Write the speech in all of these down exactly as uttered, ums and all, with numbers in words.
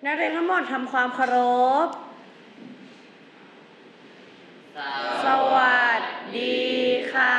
นักเรียนทั้งหมดทำความเคารพสวัสดีค่ะ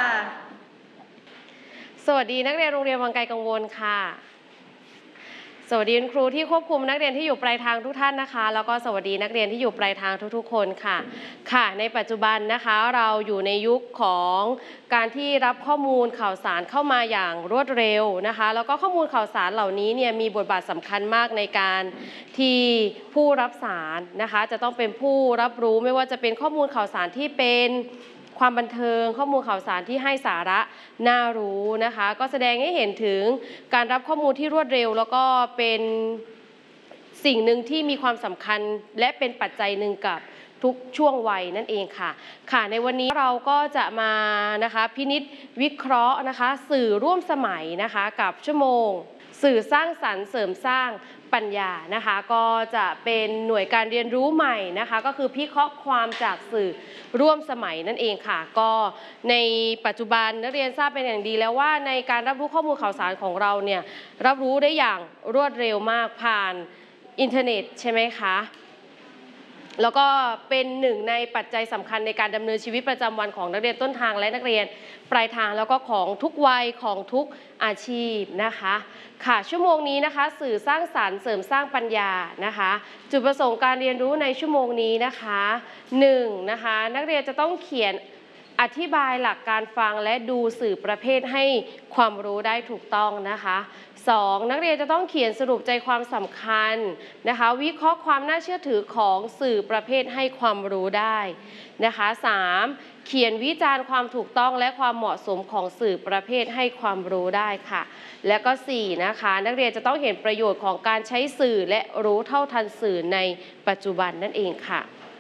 สวัสดีนักเรียนโรงเรียนวังไกลกังวลค่ะสวัสดีคุณครูที่ควบคุมนักเรียนที่อยู่ปลายทางทุกท่านนะคะแล้วก็สวัสดีนักเรียนที่อยู่ปลายทางทุกๆคนค่ะค่ะในปัจจุบันนะคะเราอยู่ในยุคของการที่รับข้อมูลข่าวสารเข้ามาอย่างรวดเร็วนะคะแล้วก็ข้อมูลข่าวสารเหล่านี้เนี่ยมีบทบาทสำคัญมากในการที่ผู้รับสารนะคะจะต้องเป็นผู้รับรู้ไม่ว่าจะเป็นข้อมูลข่าวสารที่เป็นความบันเทิงข้อมูลข่าวสารที่ให้สาระน่ารู้นะคะก็แสดงให้เห็นถึงการรับข้อมูลที่รวดเร็วแล้วก็เป็นสิ่งหนึ่งที่มีความสำคัญและเป็นปัจจัยหนึ่งกับทุกช่วงวัยนั่นเองค่ะค่ะในวันนี้เราก็จะมานะคะพินิจวิเคราะห์นะคะสื่อร่วมสมัยนะคะกับชั่วโมงสื่อสร้างสรรค์เสริมสร้างปัญญานะคะก็จะเป็นหน่วยการเรียนรู้ใหม่นะคะก็คือพิเคราะห์ความจากสื่อร่วมสมัยนั่นเองค่ะก็ในปัจจุบันนักเรียนทราบเป็นอย่างดีแล้วว่าในการรับรู้ข้อมูลข่าวสารของเราเนี่ยรับรู้ได้อย่างรวดเร็วมากผ่านอินเทอร์เน็ตใช่ไหมคะแล้วก็เป็นหนึ่งในปัจจัยสำคัญในการดำเนินชีวิตประจำวันของนักเรียนต้นทางและนักเรียนปลายทางแล้วก็ของทุกวัยของทุกอาชีพนะคะค่ะชั่วโมงนี้นะคะสื่อสร้างสรรค์เสริมสร้างปัญญานะคะจุดประสงค์การเรียนรู้ในชั่วโมงนี้นะคะหนึ่งนะคะนักเรียนจะต้องเขียนอธิบายหลักการฟังและดูสื่อประเภทให้ความรู้ได้ถูกต้องนะคะสองนักเรียนจะต้องเขียนสรุปใจความสำคัญนะคะวิเคราะห์ความน่าเชื่อถือของสื่อประเภทให้ความรู้ได้นะคะสามเขียนวิจารณ์ความถูกต้องและความเหมาะสมของสื่อประเภทให้ความรู้ได้ค่ะและก็สี่นะคะนักเรียนจะต้องเห็นประโยชน์ของการใช้สื่อและรู้เท่าทันสื่อในปัจจุบันนั่นเองค่ะ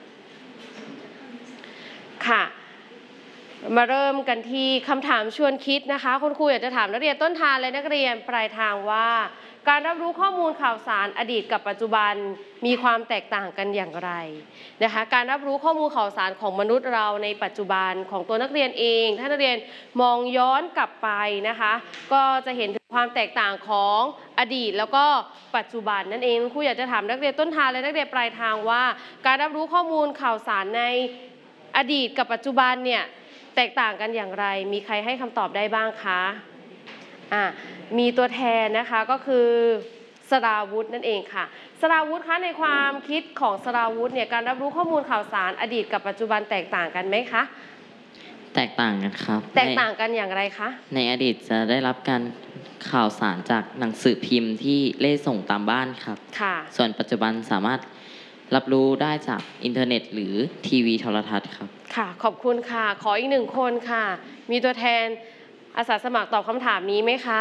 ค่ะมาเริ่มกันที่คำถามชวนคิดนะคะคุณครูอยากจะถามนักเรียนต้นทางและนักเรียนปลายทางว่าการรับรู้ข้อมูลข่าวสารอดีตกับปัจจุบันมีความแตกต่างกันอย่างไรนะคะการรับรู้ข้อมูลข่าวสารของมนุษย์เราในปัจจุบันของตัวนักเรียนเองถ้านักเรียนมองย้อนกลับไปนะคะก็จะเห็นถึงความแตกต่างของอดีตแล้วก็ปัจจุบันนั่นเองครูอยากจะถามนักเรียนต้นทางและนักเรียนปลายทางว่าการรับรู้ข้อมูลข่าวสารในอดีตกับปัจจุบันเนี่ยแตกต่างกันอย่างไรมีใครให้คำตอบได้บ้างคะอ่ะมีตัวแทนนะคะก็คือสราวุธนั่นเองค่ะสราวุธคะในความคิดของสราวุธเนี่ยการรับรู้ข้อมูลข่าวสารอดีตกับปัจจุบันแตกต่างกันไหมคะแตกต่างกันครับแตกต่างกันอย่างไรคะในอดีตจะได้รับการข่าวสารจากหนังสือพิมพ์ที่เล่ส่งตามบ้านครับค่ะส่วนปัจจุบันสามารถรับรู้ได้จากอินเทอร์เน็ตหรือทีวีโทรทัศน์ครับค่ะขอบคุณค่ะขออีกหนึ่งคนค่ะมีตัวแทนอาสาสมัครตอบคำถามนี้ไหมคะ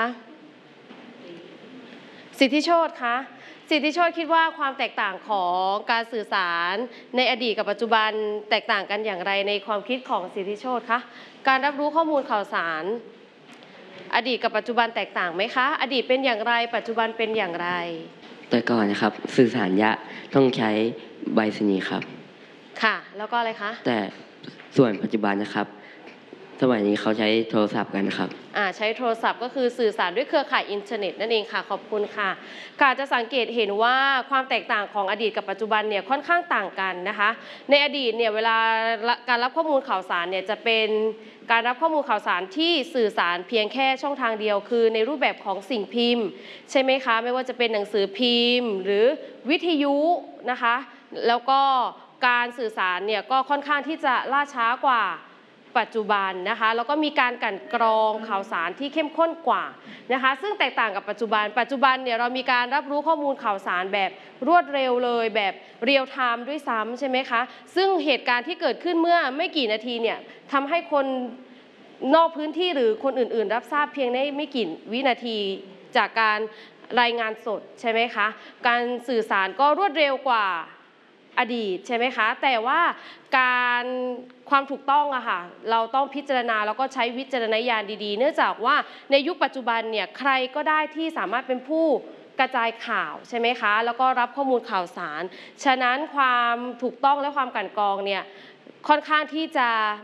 สิทธิโชติคะสิทธิโชติคิดว่าความแตกต่างของการสื่อสารในอดีตกับปัจจุบันแตกต่างกันอย่างไรในความคิดของสิทธิโชติคะการรับรู้ข้อมูลข่าวสารอดีตกับปัจจุบันแตกต่างไหมคะอดีตเป็นอย่างไรปัจจุบันเป็นอย่างไรแต่ก่อนนะครับสื่อสารยะต้องใช้ใบสนีย์ครับค่ะแล้วก็อะไรคะแต่ส่วนปัจจุบันนะครับสมัยนี้เขาใช้โทรศัพท์กันครับอ่าใช้โทรศัพท์ก็คือสื่อสารด้วยเครือข่ายอินเทอร์เน็ตนั่นเองค่ะขอบคุณค่ะค่ะจะสังเกตเห็นว่าความแตกต่างของอดีตกับปัจจุบันเนี่ยค่อนข้างต่างกันนะคะในอดีตเนี่ยเวลาการรับข้อมูลข่าวสารเนี่ยจะเป็นการรับข้อมูลข่าวสารที่สื่อสารเพียงแค่ช่องทางเดียวคือในรูปแบบของสิ่งพิมพ์ใช่ไหมคะไม่ว่าจะเป็นหนังสือพิมพ์หรือวิทยุนะคะแล้วก็การสื่อสารเนี่ยก็ค่อนข้างที่จะล่าช้ากว่าปัจจุบันนะคะแล้วก็มีการกลั่นกรองข่าวสารที่เข้มข้นกว่านะคะซึ่งแตกต่างกับปัจจุบันปัจจุบันเนี่ยเรามีการรับรู้ข้อมูลข่าวสารแบบรวดเร็วเลยแบบเรียลไทม์ด้วยซ้ำใช่ไหมคะซึ่งเหตุการณ์ที่เกิดขึ้นเมื่อไม่กี่นาทีเนี่ยทำให้คนนอกพื้นที่หรือคนอื่นๆรับทราบเพียงในไม่กี่วินาทีจากการรายงานสดใช่ไหมคะการสื่อสารก็รวดเร็วกว่าอดีตใช่ไหมคะแต่ว่าการความถูกต้องอะค่ะเราต้องพิจารณาแล้วก็ใช้วิจารณญาณดีๆเนื่องจากว่าในยุคปัจจุบันเนี่ยใครก็ได้ที่สามารถเป็นผู้กระจายข่าวใช่ไหมคะแล้วก็รับข้อมูลข่าวสารฉะนั้นความถูกต้องและความกลั่นกรองเนี่ยค่อนข้างที่จะ